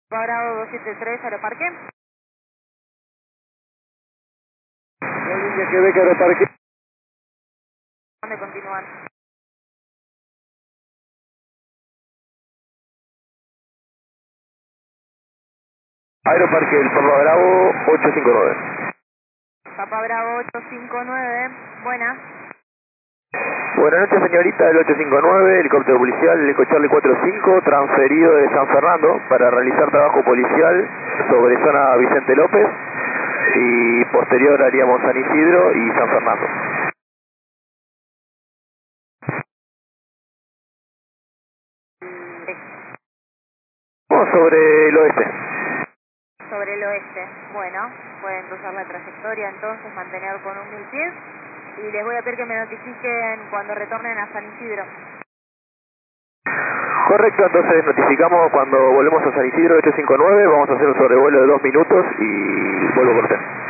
Bravo 273, Aeroparque. La línea Quebec Aeroparque. ¿Dónde continúan? Aeroparque, el Papa Bravo 859. Papa Bravo 859, buenas. Buenas noches, señorita, el 859, helicóptero policial, el Charlie 45, transferido de San Fernando para realizar trabajo policial sobre zona Vicente López y posterior haríamos San Isidro y San Fernando. Vamos sobre el oeste. Sobre el oeste. Bueno, pueden cruzar la trayectoria entonces, mantener con un 1000 pies. Y les voy a pedir que me notifiquen cuando retornen a San Isidro. Correcto, entonces notificamos cuando volvemos a San Isidro 859, vamos a hacer un sobrevuelo de 2 minutos y vuelvo a cortar.